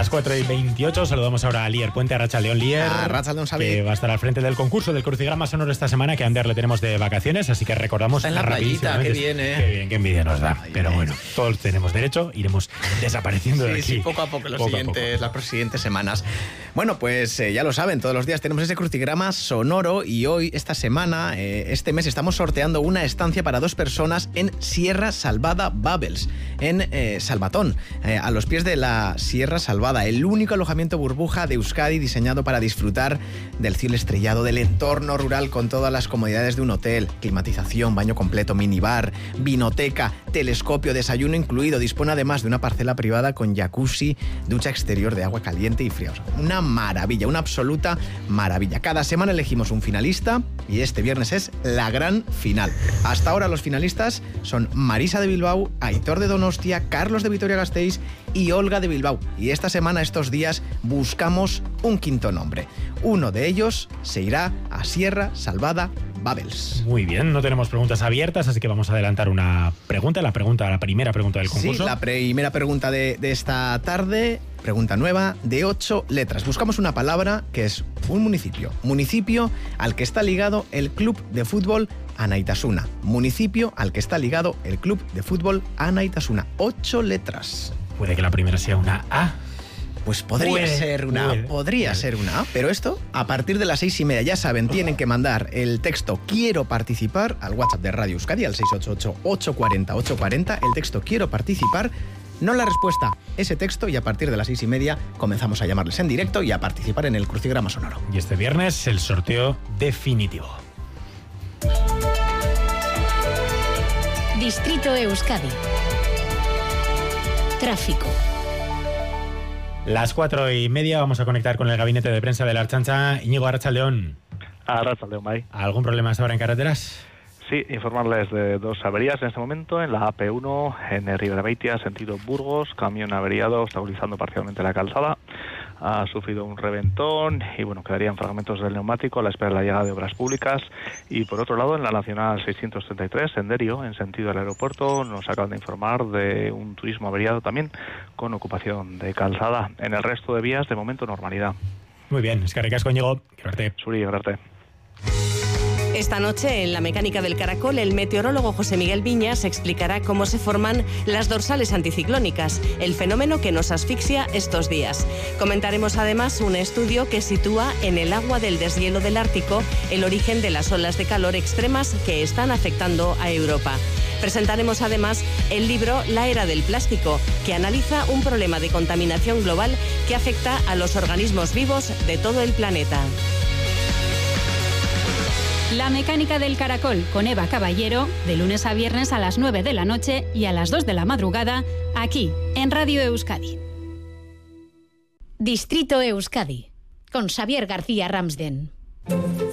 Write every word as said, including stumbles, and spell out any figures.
Las cuatro y veintiocho, saludamos ahora a Lier Puente, a Arratsaldeon Lier, a Arratsaldeon Xavi, que va a estar al frente del concurso del crucigrama sonoro esta semana, que a Ander le tenemos de vacaciones, así que recordamos en la playita, qué bien, ¿eh? Qué bien, qué envidia nos da. Ay, pero ay, bueno, todos tenemos derecho, iremos desapareciendo sí, de aquí. Sí, poco a poco, los poco siguientes, poco. las siguientes semanas. Bueno, pues eh, ya lo saben, todos los días tenemos ese crucigrama sonoro y hoy, esta semana, eh, este mes, estamos sorteando una estancia para dos personas en Sierra Salvada Bubbles, en eh, Salvatón, eh, a los pies de la Sierra Salvada, el único alojamiento burbuja de Euskadi diseñado para disfrutar del cielo estrellado, del entorno rural con todas las comodidades de un hotel, climatización, baño completo, minibar, vinoteca, telescopio, desayuno incluido. Dispone además de una parcela privada con jacuzzi, ducha exterior de agua caliente y fría. O sea, una maravilla, una absoluta maravilla. Cada semana elegimos un finalista y este viernes es la gran final. Hasta ahora los finalistas son Marisa de Bilbao, Aitor de Donostia, Carlos de Vitoria-Gasteiz y Olga de Bilbao. Y esta semana, estos días, buscamos un quinto nombre. Uno de ellos se irá a Sierra Salvada Bubbles. Muy bien, no tenemos preguntas abiertas, así que vamos a adelantar una pregunta, la pregunta, la primera pregunta del concurso. Sí, la primera pregunta de, de esta tarde, pregunta nueva, de ocho letras. Buscamos una palabra que es un municipio. Municipio al que está ligado el club de fútbol Anaitasuna. Municipio al que está ligado el club de fútbol Anaitasuna. Ocho letras. Puede que la primera sea una A. Pues podría puede, ser una puede, podría puede. ser una A, pero esto a partir de las seis y media, ya saben, tienen que mandar el texto quiero participar al WhatsApp de Radio Euskadi al seis ocho ocho, ocho cuatro cero, ocho cuatro cero, el texto quiero participar, no la respuesta, ese texto, y a partir de las seis y media comenzamos a llamarles en directo y a participar en el crucigrama sonoro. Y este viernes el sorteo definitivo. Distrito Euskadi. Tráfico. Las cuatro y media vamos a conectar con el gabinete de prensa de la Ertzaintza. Íñigo, Arratsaldeon. Arratsaldeon, bai. ¿Algún problema hasta ahora en carreteras? Sí, informarles de dos averías en este momento en la A P uno, en el Ribera-Beitia, sentido Burgos, camión averiado, obstaculizando parcialmente la calzada. Ha sufrido un reventón y, bueno, quedarían fragmentos del neumático a la espera de la llegada de obras públicas. Y, por otro lado, en la Nacional seiscientos treinta y tres, en Derio, en sentido del aeropuerto, nos acaban de informar de un turismo averiado también con ocupación de calzada. En el resto de vías, de momento, normalidad. Muy bien, eskerrik asko, Íñigo. Quererte. Suri, quererte. Esta noche, en La Mecánica del Caracol, el meteorólogo José Miguel Viñas explicará cómo se forman las dorsales anticiclónicas, el fenómeno que nos asfixia estos días. Comentaremos además un estudio que sitúa en el agua del deshielo del Ártico el origen de las olas de calor extremas que están afectando a Europa. Presentaremos además el libro La Era del Plástico, que analiza un problema de contaminación global que afecta a los organismos vivos de todo el planeta. La Mecánica del Caracol con Eva Caballero, de lunes a viernes a las nueve de la noche y a las dos de la madrugada, aquí en Radio Euskadi. Distrito Euskadi, con Xavier García Ramsden.